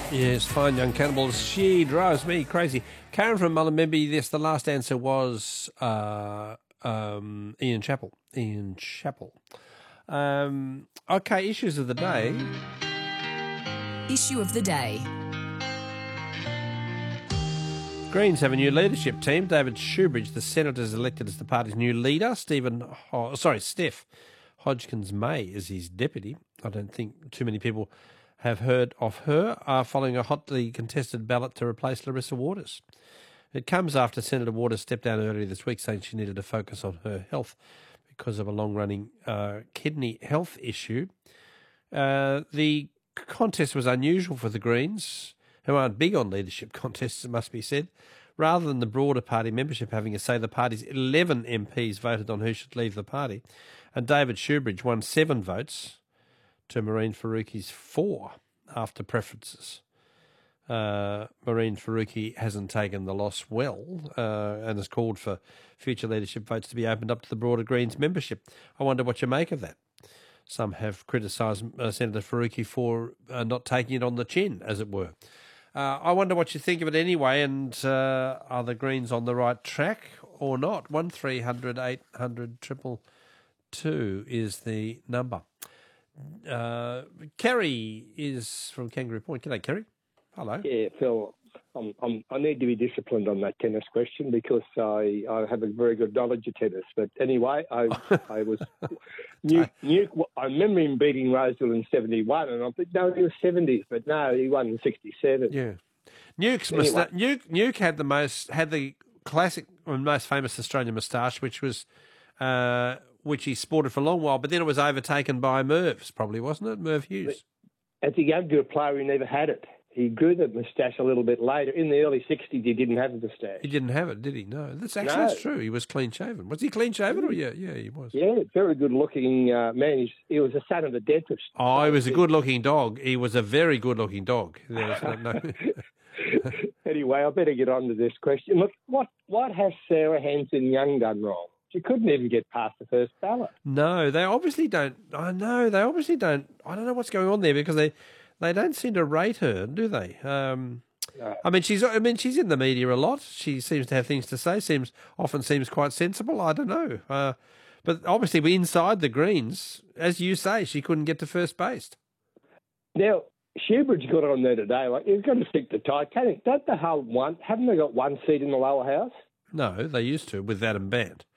Yes, fine young cannibals. She drives me crazy. Karen from Mullumbimby, yes, the last answer was Ian Chappell. Ian Chappell. Okay, issues of the day. Issue of the day. Greens have a new leadership team. David Shoebridge, the Senator, is elected as the party's new leader. Steph Hodgkins-May is his deputy. I don't think too many people have heard of her, following a hotly contested ballot to replace Larissa Waters. It comes after Senator Waters stepped down earlier this week, saying she needed to focus on her health because of a long-running kidney health issue. The contest was unusual for the Greens, who aren't big on leadership contests, it must be said. Rather than the broader party membership having a say, the party's 11 MPs voted on who should leave the party, and David Shoebridge won 7 votes to Mehreen Faruqi's 4 after preferences. Mehreen Faruqi hasn't taken the loss well and has called for future leadership votes to be opened up to the broader Greens membership. I wonder what you make of that. Some have criticised Senator Faruqi for not taking it on the chin, as it were. I wonder what you think of it anyway, and are the Greens on the right track or not? 1300 800 222 is the number. Kerry is from Kangaroo Point. G'day, Kerry. Hello. Yeah, Phil, I need to be disciplined on that tennis question because I have a very good knowledge of tennis. But anyway, I was I remember him beating Roseville in 71, and I thought, no, he was 70s, but no, he won in 67. Yeah. Nuke had the classic and most famous Australian moustache, which he sported for a long while, but then it was overtaken by Merv's, probably, wasn't it? Merv Hughes. As a younger player, he never had it. He grew the moustache a little bit later. In the early 60s, he didn't have a moustache. He didn't have it, did he? No. That's true. He was clean-shaven. Was he clean-shaven? Or yeah, he was. Yeah, very good-looking man. He was the son of a dentist. Oh, he was a good-looking dog. He was a very good-looking dog. There was no... Anyway, I better get on to this question. Look, what has Sarah Hanson-Young done wrong? She couldn't even get past the first ballot. No, they obviously don't. I know, they obviously don't. I don't know what's going on there because they don't seem to rate her, do they? No. I mean, she's in the media a lot. She seems to have things to say. Often seems quite sensible. I don't know, but obviously, inside the Greens, as you say, she couldn't get to first base. Now, Shoebridge got on there today. Like he's going to stick the Titanic. Don't they hold one? Haven't they got one seat in the lower house? No, they used to with Adam Band.